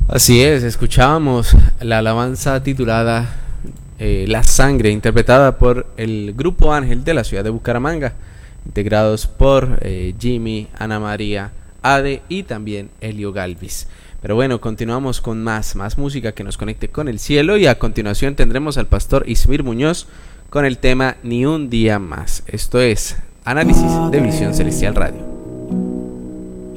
Así es, escuchábamos la alabanza titulada La Sangre, interpretada por el Grupo Ángel de la ciudad de Bucaramanga, integrados por Jimmy, Ana María, Ade y también Elio Galvis. Pero bueno, continuamos con más música que nos conecte con el cielo, y a continuación tendremos al pastor Ismir Muñoz con el tema Ni un día más. Esto es Análisis de Visión Celestial Radio.